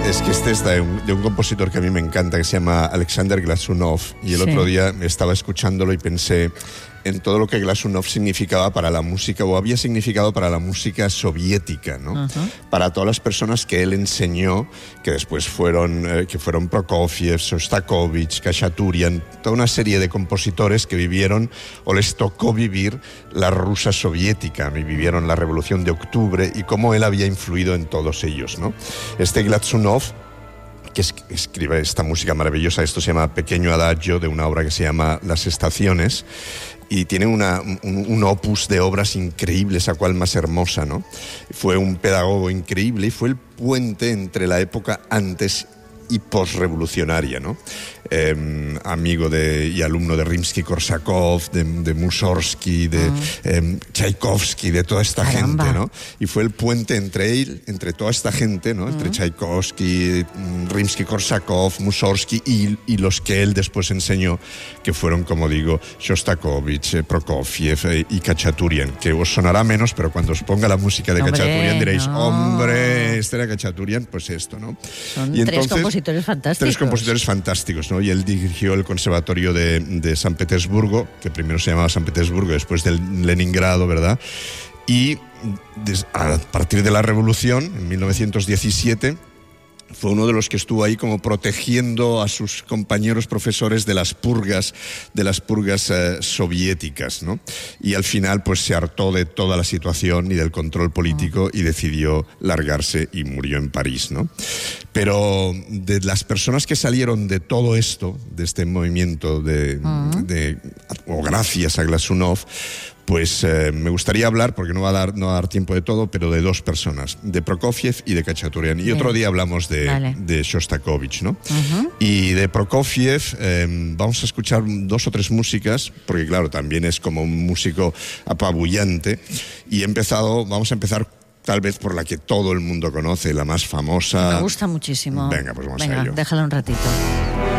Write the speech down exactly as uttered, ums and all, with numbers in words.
Es que este es de un, de un compositor que a mí me encanta, que se llama Alexander Glazunov, y el sí. otro día estaba escuchándolo y pensé en todo lo que Glazunov significaba para la música, o había significado para la música soviética, ¿no? Uh-huh. Para todas las personas que él enseñó, que después fueron, eh, que fueron Prokofiev, Shostakovich, Khachaturian, toda una serie de compositores que vivieron, o les tocó vivir, la Rusia soviética, y vivieron la Revolución de Octubre, y cómo él había influido en todos ellos, ¿no? Este Glazunov, que escribe esta música maravillosa, esto se llama Pequeño Adagio, de una obra que se llama Las Estaciones, y tiene una, un, un opus de obras increíbles, a cual más hermosa, ¿no? Fue un pedagogo increíble y fue el puente entre la época antes y posrevolucionaria, ¿no? Eh, amigo de, y alumno de Rimsky-Korsakov, de, de Mussorgsky, de mm. eh, Tchaikovsky, de toda esta Caramba. gente, ¿no? Y fue el puente entre él, entre toda esta gente, ¿no? Mm. Entre Tchaikovsky, Rimsky-Korsakov, Mussorgsky y, y los que él después enseñó, que fueron, como digo, Shostakovich, Prokofiev eh, y Khachaturian, que os sonará menos, pero cuando os ponga la música de hombre, Khachaturian diréis, no. hombre, este era Khachaturian, pues esto, ¿no? Son y tres entonces, compositores fantásticos. Tres compositores fantásticos, ¿no? Y él dirigió el Conservatorio de, de San Petersburgo, que primero se llamaba San Petersburgo, después del Leningrado, ¿verdad? Y a partir de la Revolución, en mil novecientos diecisiete, fue uno de los que estuvo ahí como protegiendo a sus compañeros profesores de las purgas, de las purgas eh, soviéticas, ¿no? Y al final pues se hartó de toda la situación y del control político y decidió largarse y murió en París, ¿no? Pero de las personas que salieron de todo esto, de este movimiento de, uh-huh. de o gracias a Glazunov, pues eh, me gustaría hablar, porque no va a dar, no va a dar tiempo de todo, pero de dos personas, de Prokofiev y de Khachaturian. Y Bien. otro día hablamos de, vale. de Shostakovich, ¿no? Uh-huh. Y de Prokofiev eh, vamos a escuchar dos o tres músicas, porque claro, también es como un músico apabullante. Y he empezado, vamos a empezar tal vez por la que todo el mundo conoce, la más famosa. Me gusta muchísimo. Venga, pues vamos Venga, a ello. Déjala un ratito.